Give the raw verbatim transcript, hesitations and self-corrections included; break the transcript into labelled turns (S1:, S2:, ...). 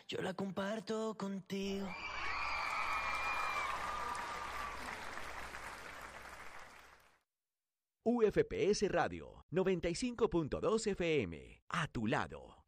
S1: yo la comparto contigo.
S2: U F P S Radio noventa y cinco punto dos F M, a tu lado.